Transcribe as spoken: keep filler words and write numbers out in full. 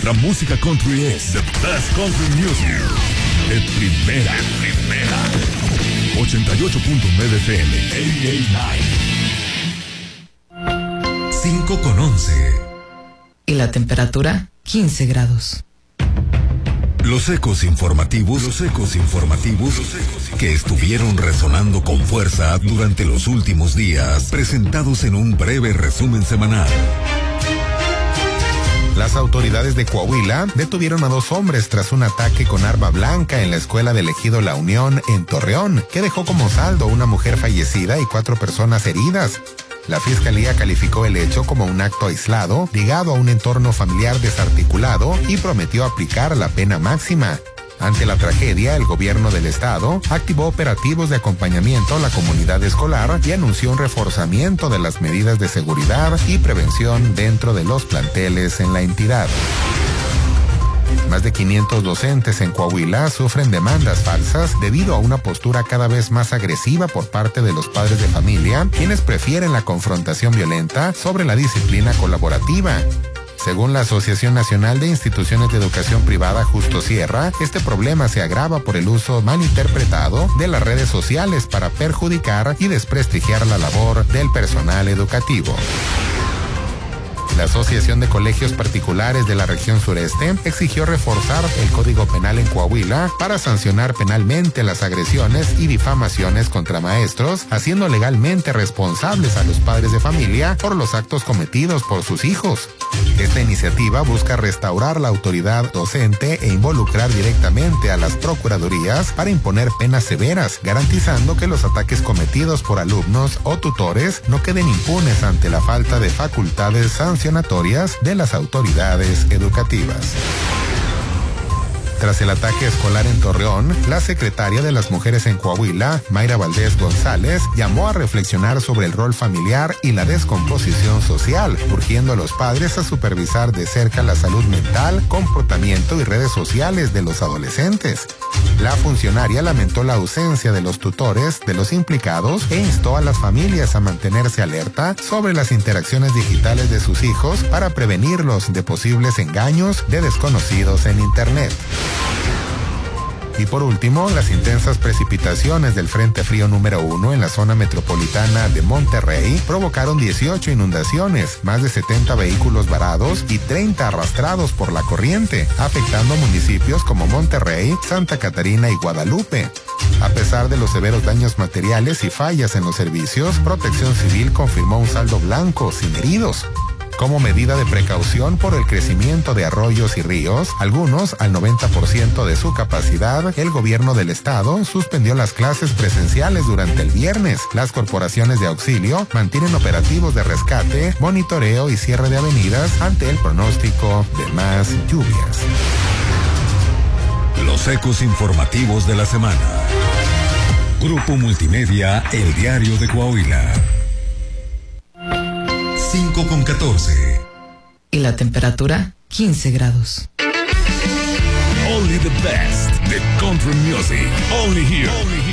nuestra música country es The Best Country Music. De primera, de primera. ochenta y ocho punto nueve F M. ochenta y nueve. cinco con once. Y la temperatura, quince grados. Los ecos informativos, los ecos informativos que estuvieron resonando con fuerza durante los últimos días, presentados en un breve resumen semanal. Las autoridades de Coahuila detuvieron a dos hombres tras un ataque con arma blanca en la escuela del ejido La Unión en Torreón, que dejó como saldo una mujer fallecida y cuatro personas heridas. La Fiscalía calificó el hecho como un acto aislado, ligado a un entorno familiar desarticulado y prometió aplicar la pena máxima. Ante la tragedia, el gobierno del estado activó operativos de acompañamiento a la comunidad escolar y anunció un reforzamiento de las medidas de seguridad y prevención dentro de los planteles en la entidad. Más de quinientos docentes en Coahuila sufren demandas falsas debido a una postura cada vez más agresiva por parte de los padres de familia, quienes prefieren la confrontación violenta sobre la disciplina colaborativa. Según la Asociación Nacional de Instituciones de Educación Privada Justo Sierra, este problema se agrava por el uso malinterpretado de las redes sociales para perjudicar y desprestigiar la labor del personal educativo. La Asociación de Colegios Particulares de la Región Sureste exigió reforzar el Código Penal en Coahuila para sancionar penalmente las agresiones y difamaciones contra maestros, haciendo legalmente responsables a los padres de familia por los actos cometidos por sus hijos. Esta iniciativa busca restaurar la autoridad docente e involucrar directamente a las procuradurías para imponer penas severas, garantizando que los ataques cometidos por alumnos o tutores no queden impunes ante la falta de facultades sancionatorias de las autoridades educativas. Tras el ataque escolar en Torreón, la secretaria de las Mujeres en Coahuila, Mayra Valdés González, llamó a reflexionar sobre el rol familiar y la descomposición social, urgiendo a los padres a supervisar de cerca la salud mental, comportamiento y redes sociales de los adolescentes. La funcionaria lamentó la ausencia de los tutores de los implicados e instó a las familias a mantenerse alerta sobre las interacciones digitales de sus hijos para prevenirlos de posibles engaños de desconocidos en Internet. Y por último, las intensas precipitaciones del Frente Frío número uno en la zona metropolitana de Monterrey provocaron dieciocho inundaciones, más de setenta vehículos varados y treinta arrastrados por la corriente, afectando municipios como Monterrey, Santa Catarina y Guadalupe. A pesar de los severos daños materiales y fallas en los servicios, Protección Civil confirmó un saldo blanco sin heridos. Como medida de precaución por el crecimiento de arroyos y ríos, algunos al noventa por ciento de su capacidad, el gobierno del estado suspendió las clases presenciales durante el viernes. Las corporaciones de auxilio mantienen operativos de rescate, monitoreo y cierre de avenidas ante el pronóstico de más lluvias. Los ecos informativos de la semana. Grupo Multimedia, El Diario de Coahuila. cinco con catorce. Y la temperatura, quince grados. Only the best. The country music. Only here. Only here.